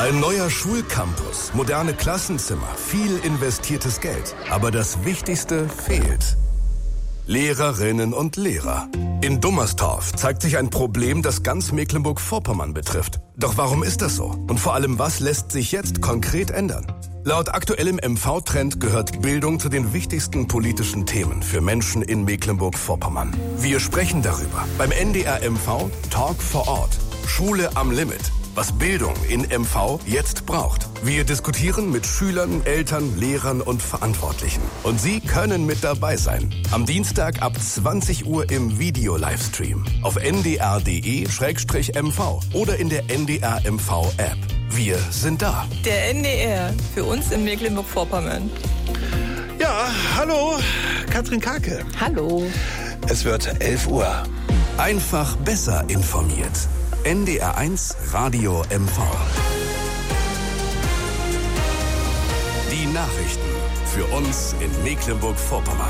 Ein neuer Schulcampus, moderne Klassenzimmer, viel investiertes Geld. Aber das Wichtigste fehlt. Lehrerinnen und Lehrer. In Dummerstorf zeigt sich ein Problem, das ganz Mecklenburg-Vorpommern betrifft. Doch warum ist das so? Und vor allem, was lässt sich jetzt konkret ändern? Laut aktuellem MV-Trend gehört Bildung zu den wichtigsten politischen Themen für Menschen in Mecklenburg-Vorpommern. Wir sprechen darüber beim NDR MV Talk vor Ort. Schule am Limit. Was Bildung in MV jetzt braucht. Wir diskutieren mit Schülern, Eltern, Lehrern und Verantwortlichen. Und Sie können mit dabei sein. Am Dienstag ab 20 Uhr im Video-Livestream. Auf ndr.de/mv oder in der NDR MV-App. Wir sind da. Der NDR, für uns in Mecklenburg-Vorpommern. Ja, hallo, Katrin Karke. Hallo. Es wird 11 Uhr. Einfach besser informiert. NDR1 Radio MV. Die Nachrichten für uns in Mecklenburg-Vorpommern.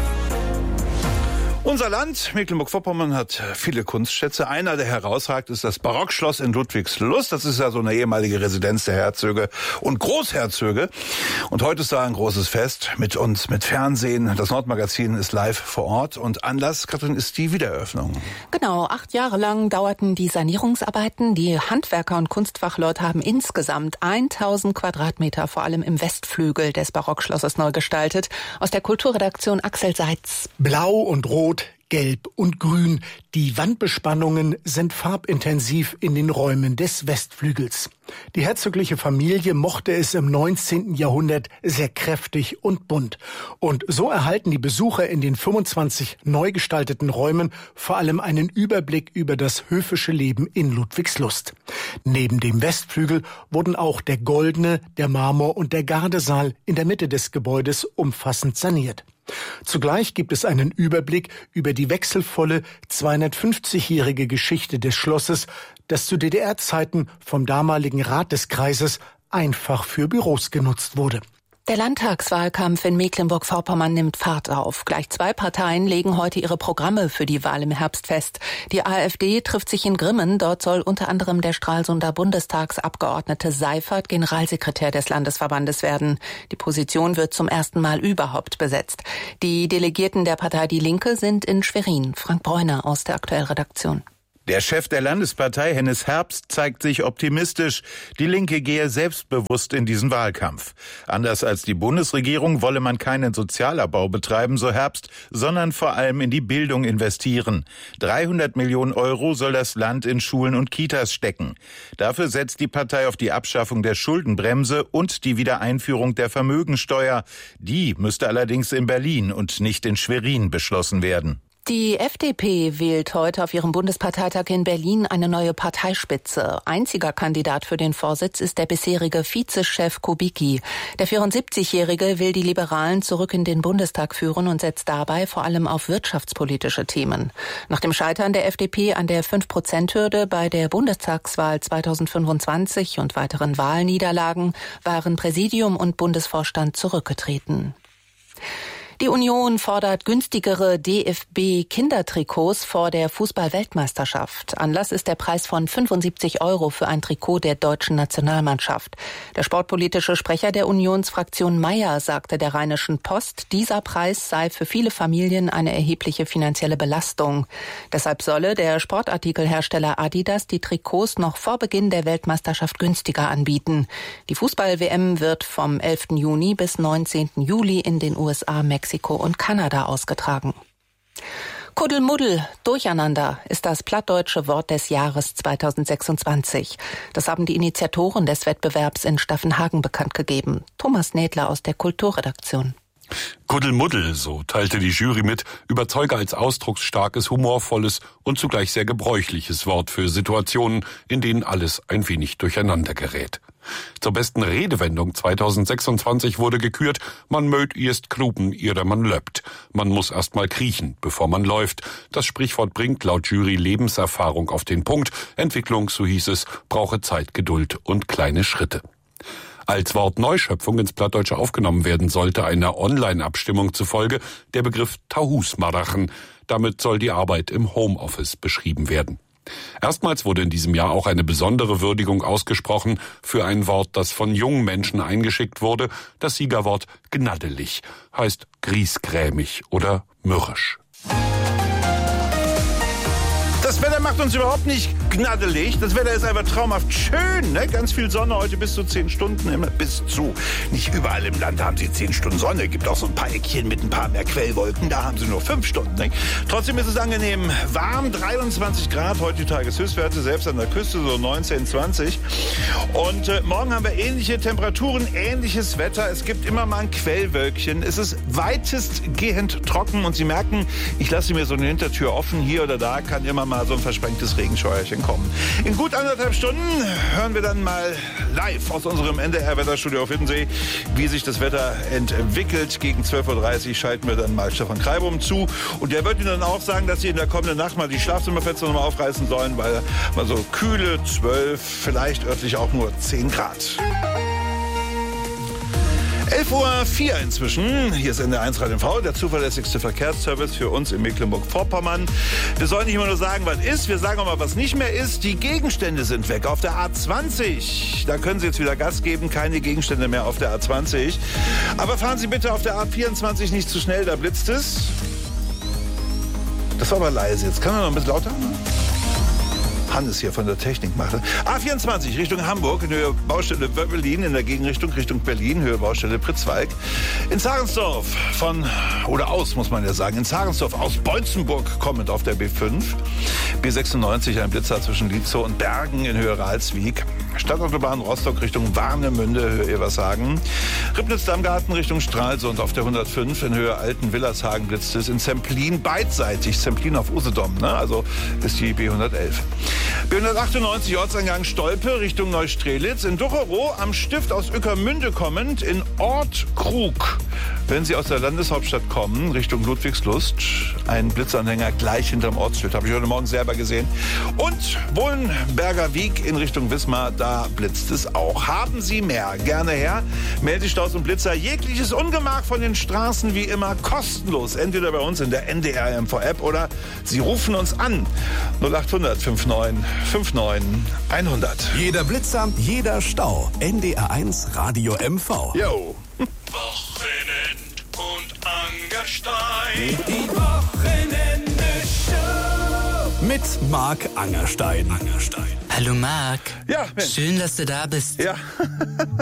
Unser Land, Mecklenburg-Vorpommern, hat viele Kunstschätze. Einer, der herausragt, ist das Barockschloss in Ludwigslust. Das ist ja so eine ehemalige Residenz der Herzöge und Großherzöge. Und heute ist da ein großes Fest mit uns, mit Fernsehen. Das Nordmagazin ist live vor Ort. Und Anlass, Katrin, ist die Wiedereröffnung. Genau, 8 Jahre lang dauerten die Sanierungsarbeiten. Die Handwerker und Kunstfachleute haben insgesamt 1000 Quadratmeter, vor allem im Westflügel des Barockschlosses, neu gestaltet. Aus der Kulturredaktion Axel Seitz. Blau und Rot, Gelb und Grün. Die Wandbespannungen sind farbintensiv in den Räumen des Westflügels. Die herzogliche Familie mochte es im 19. Jahrhundert sehr kräftig und bunt. Und so erhalten die Besucher in den 25 neu gestalteten Räumen vor allem einen Überblick über das höfische Leben in Ludwigslust. Neben dem Westflügel wurden auch der Goldene, der Marmor und der Gardesaal in der Mitte des Gebäudes umfassend saniert. Zugleich gibt es einen Überblick über die wechselvolle 250-jährige Geschichte des Schlosses, das zu DDR-Zeiten vom damaligen Rat des Kreises einfach für Büros genutzt wurde. Der Landtagswahlkampf in Mecklenburg-Vorpommern nimmt Fahrt auf. Gleich 2 Parteien legen heute ihre Programme für die Wahl im Herbst fest. Die AfD trifft sich in Grimmen. Dort soll unter anderem der Stralsunder Bundestagsabgeordnete Seifert Generalsekretär des Landesverbandes werden. Die Position wird zum ersten Mal überhaupt besetzt. Die Delegierten der Partei Die Linke sind in Schwerin. Frank Bräuner aus der Aktuellredaktion. Der Chef der Landespartei, Hennes Herbst, zeigt sich optimistisch. Die Linke gehe selbstbewusst in diesen Wahlkampf. Anders als die Bundesregierung wolle man keinen Sozialabbau betreiben, so Herbst, sondern vor allem in die Bildung investieren. 300 Millionen Euro soll das Land in Schulen und Kitas stecken. Dafür setzt die Partei auf die Abschaffung der Schuldenbremse und die Wiedereinführung der Vermögensteuer. Die müsste allerdings in Berlin und nicht in Schwerin beschlossen werden. Die FDP wählt heute auf ihrem Bundesparteitag in Berlin eine neue Parteispitze. Einziger Kandidat für den Vorsitz ist der bisherige Vizechef Kubicki. Der 74-Jährige will die Liberalen zurück in den Bundestag führen und setzt dabei vor allem auf wirtschaftspolitische Themen. Nach dem Scheitern der FDP an der 5%-Hürde bei der Bundestagswahl 2025 und weiteren Wahlniederlagen waren Präsidium und Bundesvorstand zurückgetreten. Die Union fordert günstigere DFB-Kindertrikots vor der Fußball-Weltmeisterschaft. Anlass ist der Preis von 75 € für ein Trikot der deutschen Nationalmannschaft. Der sportpolitische Sprecher der Unionsfraktion Mayer sagte der Rheinischen Post, dieser Preis sei für viele Familien eine erhebliche finanzielle Belastung. Deshalb solle der Sportartikelhersteller Adidas die Trikots noch vor Beginn der Weltmeisterschaft günstiger anbieten. Die Fußball-WM wird vom 11. Juni bis 19. Juli in den USA, Mexiko und Kanada ausgetragen. Kuddelmuddel, Durcheinander, ist das plattdeutsche Wort des Jahres 2026. Das haben die Initiatoren des Wettbewerbs in Staffenhagen bekannt gegeben. Thomas Nädler aus der Kulturredaktion. Kuddelmuddel, so teilte die Jury mit, überzeuge als ausdrucksstarkes, humorvolles und zugleich sehr gebräuchliches Wort für Situationen, in denen alles ein wenig durcheinander gerät. Zur besten Redewendung 2026 wurde gekürt, man mögt erst krupen, ihre man löppt. Man muss erst mal kriechen, bevor man läuft. Das Sprichwort bringt laut Jury Lebenserfahrung auf den Punkt. Entwicklung, so hieß es, brauche Zeit, Geduld und kleine Schritte. Als Wort Neuschöpfung ins Plattdeutsche aufgenommen werden sollte, einer Online-Abstimmung zufolge, der Begriff Tahusmarachen. Damit soll die Arbeit im Homeoffice beschrieben werden. Erstmals wurde in diesem Jahr auch eine besondere Würdigung ausgesprochen für ein Wort, das von jungen Menschen eingeschickt wurde. Das Siegerwort gnaddelig heißt griesgrämig oder mürrisch. Das Wetter macht uns überhaupt nicht gnaddelig. Das Wetter ist einfach traumhaft schön. Ne? Ganz viel Sonne heute, bis zu 10 Stunden. Immer bis zu. Nicht überall im Land haben sie 10 Stunden Sonne. Gibt auch so ein paar Eckchen mit ein paar mehr Quellwolken. Da haben sie nur 5 Stunden. Ne? Trotzdem ist es angenehm warm. 23 Grad heute die Tageshöchstwerte. Selbst an der Küste so 19, 20. Und morgen haben wir ähnliche Temperaturen, ähnliches Wetter. Es gibt immer mal ein Quellwölkchen. Es ist weitestgehend trocken. Und Sie merken, ich lasse mir so eine Hintertür offen. Hier oder da kann immer mal so ein versprengtes Regenscheuerchen kommen. In gut 1,5 Stunden hören wir dann mal live aus unserem NDR-Wetterstudio auf Hiddensee, wie sich das Wetter entwickelt. Gegen 12.30 Uhr schalten wir dann mal Stefan Kreibum zu. Und der wird Ihnen dann auch sagen, dass Sie in der kommenden Nacht mal die Schlafzimmerfenster noch mal aufreißen sollen, weil mal so kühle 12, vielleicht örtlich auch nur 10 Grad. 11.04 Uhr inzwischen. Hier ist NDR1 Radio MV, der zuverlässigste Verkehrsservice für uns in Mecklenburg-Vorpommern. Wir sollen nicht immer nur sagen, was ist, wir sagen auch mal, was nicht mehr ist. Die Gegenstände sind weg. Auf der A20, da können Sie jetzt wieder Gas geben, keine Gegenstände mehr auf der A20. Aber fahren Sie bitte auf der A24 nicht zu schnell, da blitzt es. Das war aber leise. Jetzt kann man noch ein bisschen lauter machen. Hannes hier von der Technik macht. A24 Richtung Hamburg, in Höhe Baustelle Wöppelin, in der Gegenrichtung Richtung Berlin, Höhe Baustelle Pritzwalk. In Zarensdorf muss man ja sagen, in Zarensdorf aus Beutzenburg kommend auf der B5. B96 ein Blitzer zwischen Lietzow und Bergen in Höhe Ralswiek. Stadtautobahn Rostock Richtung Warnemünde, Höhe Evershagen. Ribnitz-Dammgarten Richtung Stralsund auf der 105 in Höhe Alten-Willershagen blitzt es. In Zemplin beidseitig, Zemplin auf Usedom, ne? Also ist die B111. B198 Ortseingang Stolpe Richtung Neustrelitz. In Ducherow am Stift aus Ueckermünde kommend in Ortkrug. Wenn Sie aus der Landeshauptstadt kommen, Richtung Ludwigslust, ein Blitzanhänger gleich hinterm Ortsschild. Habe ich heute Morgen selber gesehen. Und Wohlenberger Wiek in Richtung Wismar, da blitzt es auch. Haben Sie mehr? Gerne her. Meldestaus und Blitzer. Jegliches Ungemach von den Straßen wie immer kostenlos. Entweder bei uns in der NDR MV App oder Sie rufen uns an. 0800 59 59 100. Jeder Blitzer, jeder Stau. NDR1 Radio MV. Yo. Wochenend und Angerstein. Die Wochenende-Show. Mit Marc Angerstein. Hallo Marc. Ja, Mensch. Schön, dass du da bist. Ja.